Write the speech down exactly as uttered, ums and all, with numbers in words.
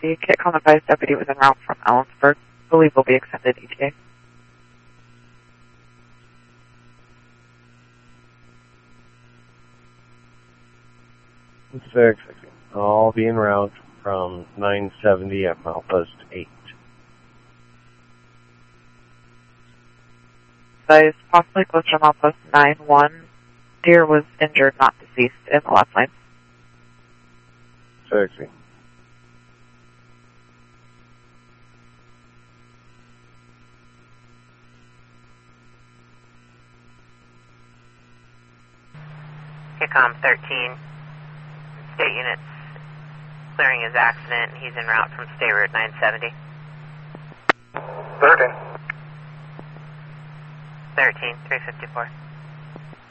The Kit Com advised deputy was en route from Ellensburg. Believe will be extended E T A. six, I'll be en route from nine seventy at milepost eight. Advised possibly close to milepost nine one. Deer was injured, not deceased, in the left lane. sixty. Kicom thirteen. State units clearing his accident. He's en route from State Route nine seventy. thirteen. thirteen, three fifty-four.